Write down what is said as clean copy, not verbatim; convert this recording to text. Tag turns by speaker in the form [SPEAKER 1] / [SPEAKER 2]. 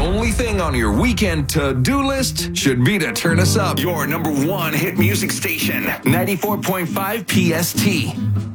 [SPEAKER 1] only thing on your weekend to-do list should be to turn us up.
[SPEAKER 2] Your number one hit music station, 94.5 PST.